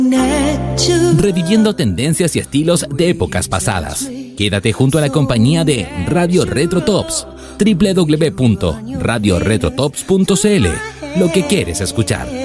Reviviendo tendencias y estilos de épocas pasadas. Quédate junto a la compañía de Radio Retro Tops. www.radioretrotops.cl. Lo que quieres escuchar.